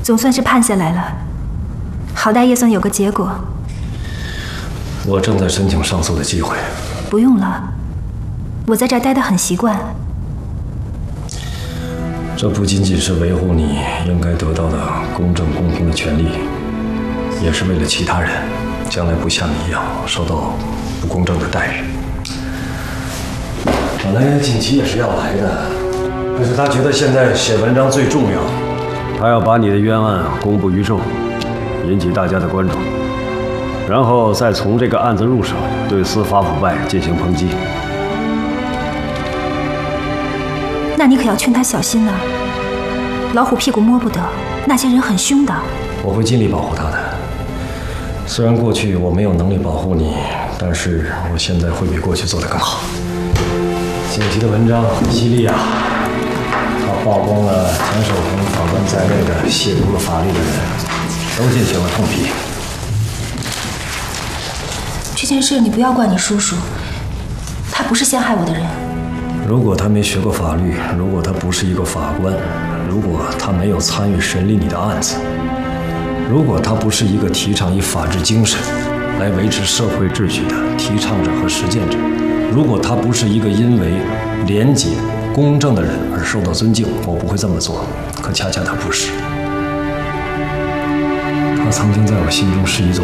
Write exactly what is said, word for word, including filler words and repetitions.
总算是判下来了，好歹也算有个结果。 我正在申请上诉的机会。 不用了，我在这儿待得很习惯。 这不仅仅是维护你应该得到的公正公平的权利，也是为了其他人将来不像你一样受到不公正的待遇。本来锦旗也是要来的，但是他觉得现在写文章最重要，他要把你的冤案公布于众，引起大家的关注，然后再从这个案子入手，对司法腐败进行抨击。 那你可要劝他小心了，老虎屁股摸不得，那些人很凶的。 我会尽力保护他的。虽然过去我没有能力保护你，但是我现在会比过去做得更好。锦旗的文章很犀利啊，他曝光了田守鹏法官在内的亵渎了法律的人，都进行了痛批。 这件事你不要怪你叔叔，他不是陷害我的人。 如果他没学过法律，如果他不是一个法官，如果他没有参与审理你的案子，如果他不是一个提倡以法治精神来维持社会秩序的提倡者和实践者，如果他不是一个因为廉洁公正的人而受到尊敬，我不会这么做。可恰恰他不是，他曾经在我心中是一座